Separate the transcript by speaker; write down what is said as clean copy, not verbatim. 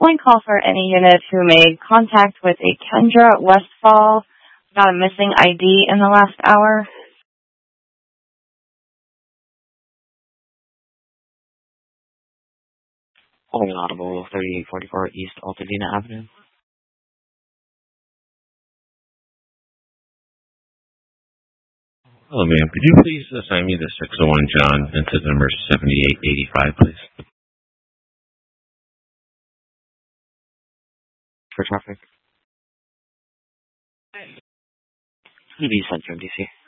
Speaker 1: One call for any unit who made contact with a Kendra Westfall about a missing ID in the last hour.
Speaker 2: Calling Audible 3844 East Altadena Avenue.
Speaker 3: Hello, ma'am. Could you please assign me the 601 John into number 7885, please?
Speaker 2: For traffic. The Centrum, DC.